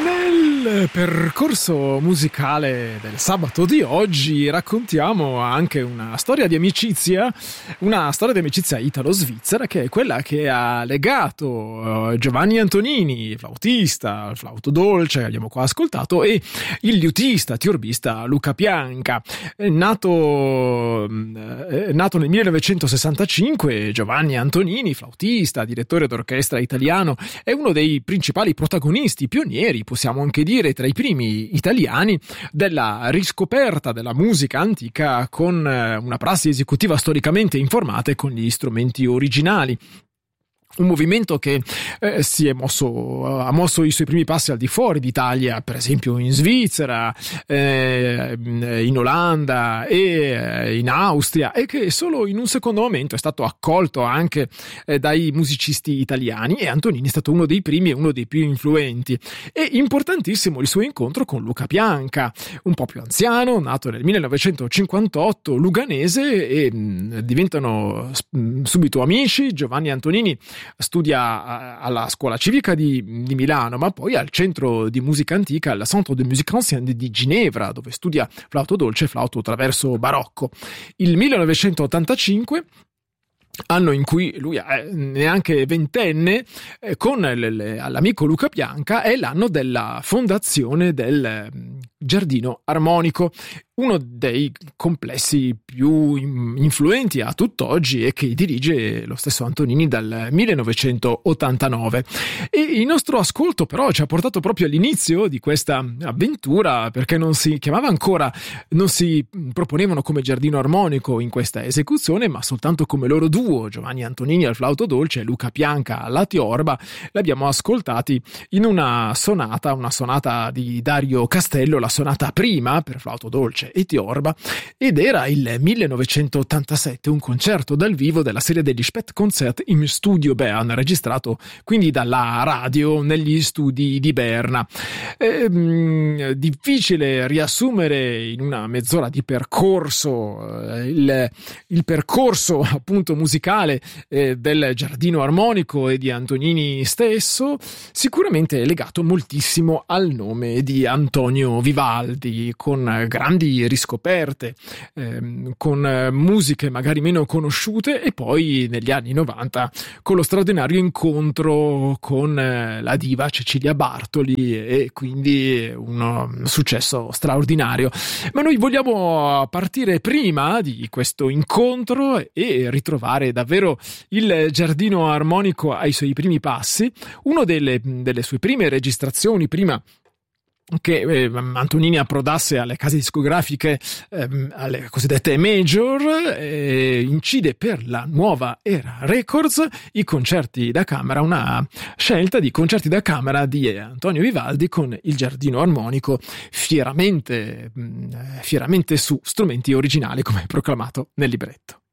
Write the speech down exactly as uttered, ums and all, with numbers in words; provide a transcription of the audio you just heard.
Nel percorso musicale del sabato di oggi raccontiamo anche una storia di amicizia, una storia di amicizia italo-svizzera, che è quella che ha legato uh, Giovanni Antonini, flautista, il flauto dolce, abbiamo qua ascoltato, e il liutista, tiorbista Luca Pianca. È nato, è nato nel millenovecentosessantacinque, Giovanni Antonini, flautista, direttore d'orchestra italiano, è uno dei principali protagonisti, pionieri, possiamo anche dire tra i primi italiani, della riscoperta della musica antica con una prassi esecutiva storicamente informata e con gli strumenti originali. Un movimento che eh, si è mosso, ha mosso i suoi primi passi al di fuori d'Italia, per esempio in Svizzera, eh, in Olanda e eh, in Austria, e che solo in un secondo momento è stato accolto anche eh, dai musicisti italiani, e Antonini è stato uno dei primi e uno dei più influenti. E importantissimo il suo incontro con Luca Pianca, un po' più anziano, nato nel millenovecentocinquantotto, luganese, e mh, diventano mh, subito amici. Giovanni Antonini studia alla scuola civica di, di Milano, ma poi al centro di musica antica, al Centre de Musique Ancienne di Ginevra, dove studia flauto dolce e flauto traverso barocco. Il millenovecentottantacinque, anno in cui lui è neanche ventenne, eh, con le, le, l'amico Luca Pianca, è l'anno della fondazione del eh, Giardino Armonico, uno dei complessi più influenti a tutt'oggi, e che dirige lo stesso Antonini dal millenovecentottantanove. E il nostro ascolto però ci ha portato proprio all'inizio di questa avventura, perché non si chiamava ancora, non si proponevano come Giardino Armonico in questa esecuzione, ma soltanto come loro duo, Giovanni Antonini al flauto dolce e Luca Pianca alla tiorba. L'abbiamo ascoltati in una sonata, una sonata di Dario Castello, la sonata prima per flauto dolce e tiorba, ed era il millenovecentottantasette, un concerto dal vivo della serie degli Spätkonzert im Studio Bern, registrato quindi dalla radio negli studi di Berna. È, mh, difficile riassumere in una mezz'ora di percorso eh, il, il percorso appunto musicale eh, del Giardino Armonico e di Antonini stesso, sicuramente è legato moltissimo al nome di Antonio Vivaldi, con grandi riscoperte, ehm, con musiche magari meno conosciute, e poi negli anni novanta con lo straordinario incontro con eh, la diva Cecilia Bartoli, e quindi un successo straordinario. Ma noi vogliamo partire prima di questo incontro e ritrovare davvero il Giardino Armonico ai suoi primi passi. Uno delle, delle sue prime registrazioni, prima che eh, Antonini approdasse alle case discografiche, ehm, alle cosiddette major, eh, incide per la Nuova Era Records i concerti da camera, una scelta di concerti da camera di Antonio Vivaldi con il Giardino Armonico fieramente, mh, fieramente su strumenti originali, come proclamato nel libretto.